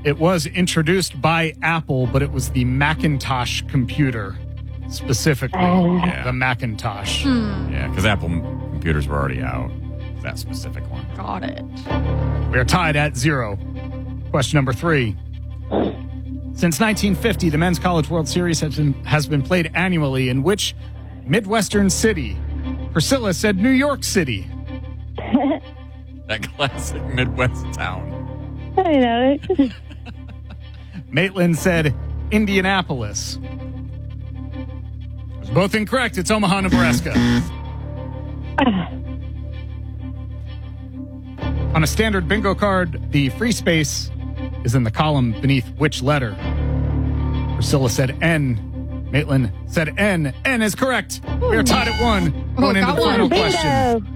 It was introduced by Apple, but it was the Macintosh computer, specifically the Macintosh. Yeah, because Apple computers were already out. That specific one. Got it. We are tied at 0. Question number 3. Since 1950, the Men's College World Series has been played annually in which Midwestern city? Priscilla said New York City. That classic Midwest town. I know it. Maitland said Indianapolis. Both incorrect. It's Omaha, Nebraska. On a standard bingo card, the free space is in the column beneath which letter? Priscilla said N. Maitland said N. N is correct. We are tied at 1. Going into the final question.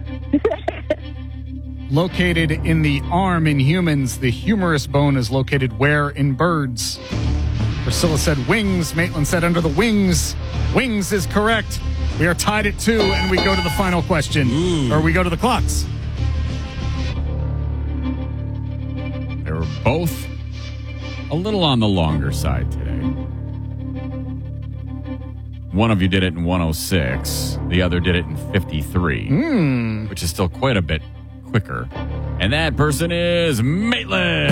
Located in the arm in humans, the humerus bone is located where in birds? Priscilla said wings. Maitland said under the wings. Wings is correct. We are tied at 2, and we go to the final question. Or we go to the clocks. They were both a little on the longer side today. One of you did it in 106. The other did it in 53, which is still quite a bit quicker. And that person is Maitland.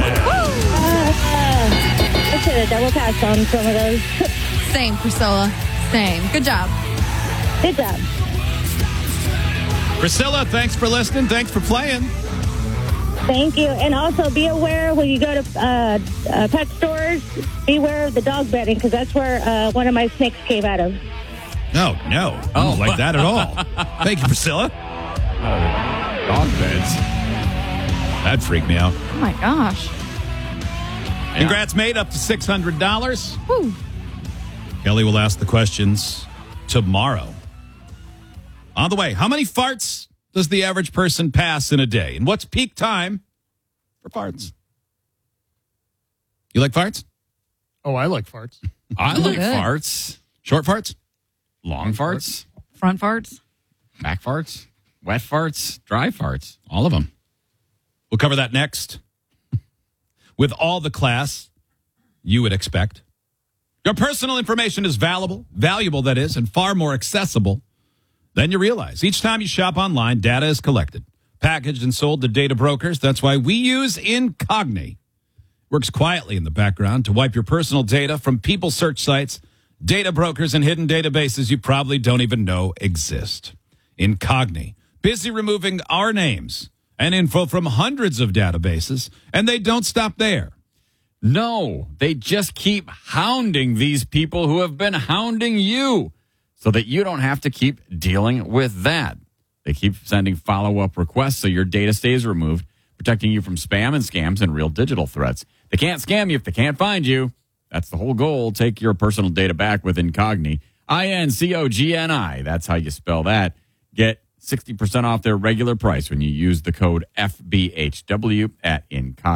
I should have double passed on some of those. Same, Priscilla. Same. Good job. Good job. Priscilla, thanks for listening. Thanks for playing. Thank you. And also be aware when you go to pet stores, beware of the dog bedding, because that's where one of my snakes came out of. No. I don't like that at all. Thank you, Priscilla. Dog beds. That freaked me out. Oh, my gosh. Congrats, mate. Up to $600. Woo. Kelly will ask the questions tomorrow. On the way, how many farts does the average person pass in a day? And what's peak time for farts? You like farts? Oh, I like farts. I like Good. farts. Short farts? Long farts. Front farts. Back farts. Wet farts. Dry farts. All of them. We'll cover that next. With all the class you would expect. Your personal information is valuable, that is, and far more accessible than you realize. Each time you shop online, data is collected, packaged, and sold to data brokers. That's why we use Incogni. Works quietly in the background to wipe your personal data from people search sites, data brokers, and hidden databases you probably don't even know exist. Incogni, busy removing our names and info from hundreds of databases, and they don't stop there. No, they just keep hounding these people who have been hounding you so that you don't have to keep dealing with that. They keep sending follow-up requests so your data stays removed, protecting you from spam and scams and real digital threats. They can't scam you if they can't find you. That's the whole goal. Take your personal data back with Incogni. Incogni. That's how you spell that. Get 60% off their regular price when you use the code FBHW at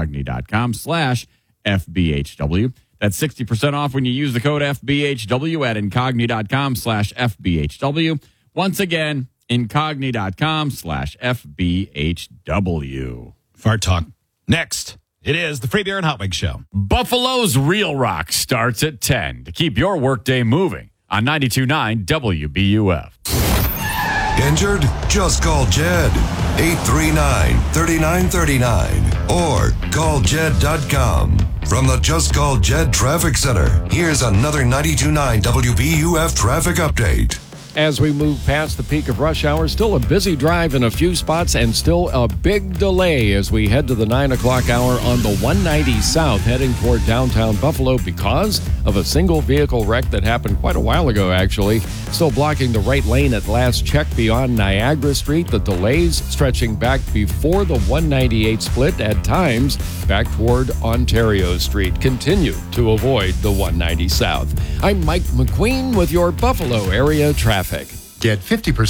incogni.com/FBHW. That's 60% off when you use the code FBHW at incogni.com/FBHW. Once again, incogni.com/FBHW. Fart talk. Next, it is the Free Beer and Hot Wings Show. Buffalo's Real Rock starts at 10 to keep your workday moving on 92.9 WBUF. Injured? Just call Jed. 839-3939 or call Jed.com. From the Just Call Jed Traffic Center, here's another 92.9 WBUF traffic update. As we move past the peak of rush hour, still a busy drive in a few spots and still a big delay as we head to the 9 o'clock hour on the 190 South heading toward downtown Buffalo because of a single vehicle wreck that happened quite a while ago, actually. Still blocking the right lane at last check beyond Niagara Street. The delays stretching back before the 198 split at times back toward Ontario Street. Continue to avoid the 190 South. I'm Mike McQueen with your Buffalo area traffic. Get 50%